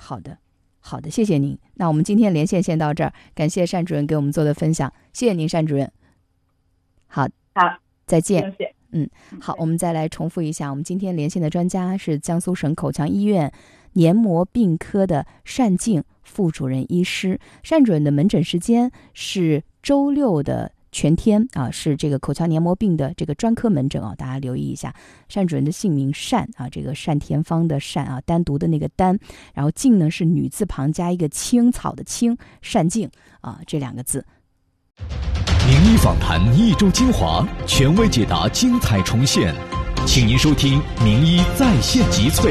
好的，好的，谢谢您。那我们今天连线先到这儿，感谢单主任给我们做的分享，谢谢您，单主任。好，再见。 谢谢。 好，我们再来重复一下，我们今天连线的专家是江苏省口腔医院黏膜病科的单静副主任医师。单主任的门诊时间是周六的全天啊，是这个口腔黏膜病的这个专科门诊啊，大家留意一下。单主任的姓名单啊，这个单田芳的单啊，单独的那个单，然后静呢是女字旁加一个青草的青，单静啊，这2个字。 名医访谈一周精华，权威解答精彩重现，请您收听名医在线集萃。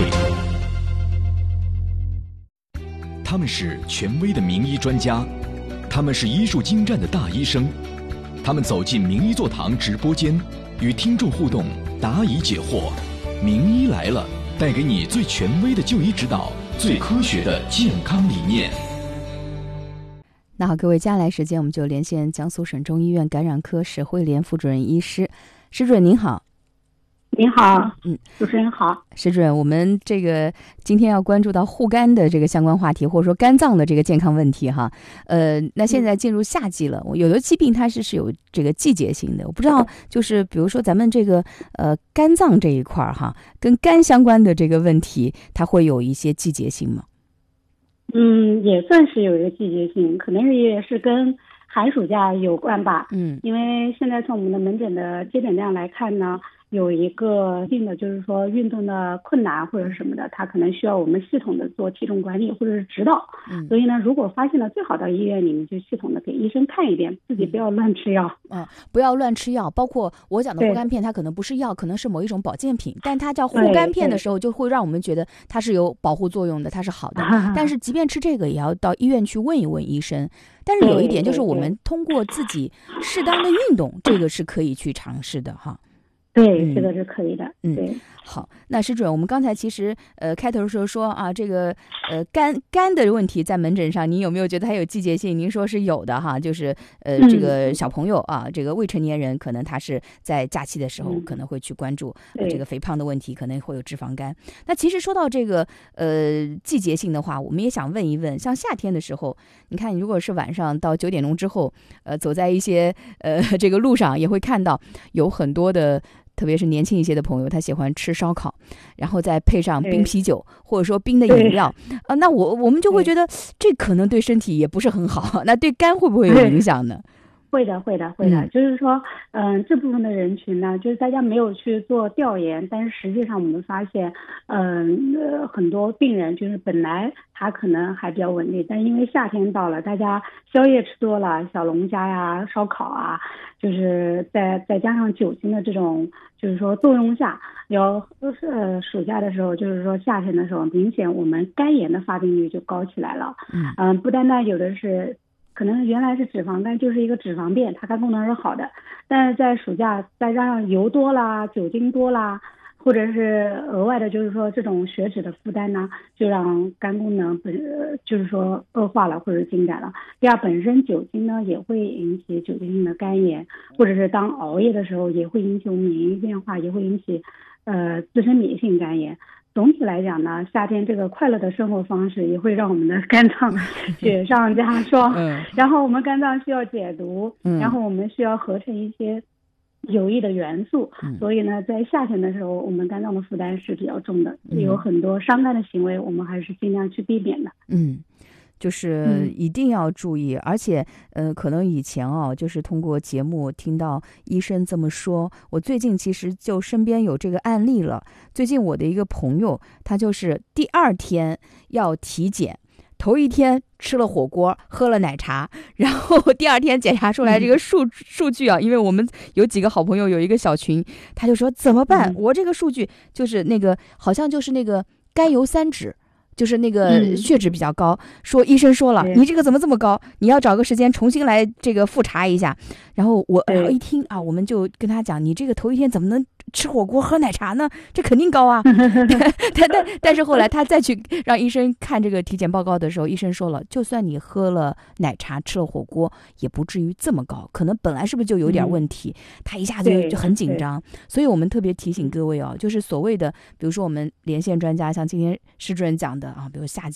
他们是权威的名医专家，他们是医术精湛的大医生，他们走进名医座堂直播间，与听众互动，答疑解惑。名医来了，带给你最权威的就医指导，最科学的健康理念。 那好，各位，接下来时间我们就连线江苏省中医院感染科史慧莲副主任医师。石主任您好。 您好，主持人好。 石主任，我们这个今天要关注到护肝的这个相关话题，或者说肝脏的这个健康问题哈。那现在进入夏季了，有的疾病它是有这个季节性的，我不知道，就是比如说咱们这个肝脏这一块哈，跟肝相关的这个问题，它会有一些季节性吗？ 也算是有一个季节性，可能也是跟寒暑假有关吧。因为现在从我们的门诊的接诊量来看呢，有一个定的就是说运动的困难或者什么的，他可能需要我们系统的做体重管理或者是指导。所以呢，如果发现了，最好到医院里面就系统的给医生看一遍，自己不要乱吃药。 不要乱吃药，包括我讲的护肝片，它可能不是药，可能是某一种保健品，但它叫护肝片的时候，就会让我们觉得它是有保护作用的，它是好的。但是即便吃这个，也要到医院去问一问医生。但是有一点就是，我们通过自己适当的运动，这个是可以去尝试的哈。 对，这个是可以的。对， 好，那石主任，我们刚才其实开头的时候说啊，这个肝的问题在门诊上，您有没有觉得它有季节性？您说是有的哈，就是这个小朋友啊，这个未成年人可能他是在假期的时候可能会去关注这个肥胖的问题，可能会有脂肪肝。那其实说到这个季节性的话，我们也想问一问，像夏天的时候，你看如果是晚上到9点钟之后，走在一些这个路上，也会看到有很多的。特别是年轻一些的朋友，他喜欢吃烧烤，然后再配上冰啤酒或者说冰的饮料啊，那我们就会觉得这可能对身体也不是很好，那对肝会不会有影响呢？ 会的，就是说，这部分的人群呢，就是大家没有去做调研，但是实际上我们发现，很多病人就是本来他可能还比较稳定，但因为夏天到了，大家宵夜吃多了，小龙虾呀、烧烤啊，就是再加上酒精的这种，就是说作用下，暑假的时候，就是说夏天的时候，明显我们肝炎的发病率就高起来了。不单单有的是。可能原来是脂肪肝，就是一个脂肪变，它肝功能是好的，但是在暑假再加上油多啦、酒精多啦，或者是额外的，就是说这种血脂的负担呢，就让肝功能就是说恶化了或者进展了。第二，本身酒精呢也会引起酒精性的肝炎，或者是当熬夜的时候也会引起我们免疫变化，也会引起自身免疫性肝炎。总体来讲呢，夏天这个快乐的生活方式也会让我们的肝脏雪上加霜。然后我们肝脏需要解毒，然后我们需要合成一些有益的元素，所以呢，在夏天的时候，我们肝脏的负担是比较重的，有很多伤肝的行为，我们还是尽量去避免的。 就是一定要注意，而且可能以前就是通过节目听到医生这么说，我最近其实就身边有这个案例了。最近我的一个朋友，他就是第2天要体检，头1天吃了火锅，喝了奶茶，然后第2天检查出来这个数据啊，因为我们有几个好朋友有一个小群，他就说怎么办？我这个数据就是那个好像就是那个甘油三酯。就是那个血脂比较高，说医生说了，你这个怎么这么高？你要找个时间重新来这个复查一下。然后我一听啊，我们就跟他讲，你这个头1天怎么能吃火锅喝奶茶呢？这肯定高啊。但是后来他再去让医生看这个体检报告的时候，医生说了，就算你喝了奶茶吃了火锅，也不至于这么高，可能本来是不是就有点问题？他一下子就很紧张。所以我们特别提醒各位就是所谓的，比如说我们连线专家，像今天施主任讲的。比如夏季